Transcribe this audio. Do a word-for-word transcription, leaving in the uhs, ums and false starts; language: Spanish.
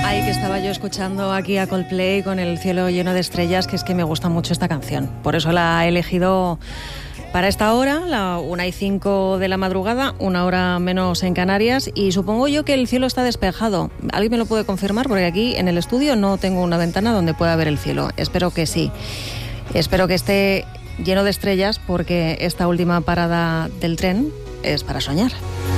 Ay, que estaba yo escuchando aquí a Coldplay con El cielo lleno de estrellas, que es que me gusta mucho esta canción. Por eso la he elegido para esta hora, la una y cinco de la madrugada, una hora menos en Canarias, y supongo yo que el cielo está despejado. ¿Alguien me lo puede confirmar? Porque aquí en el estudio no tengo una ventana donde pueda ver el cielo. Espero que sí. Espero que esté lleno de estrellas, porque esta última parada del tren es para soñar.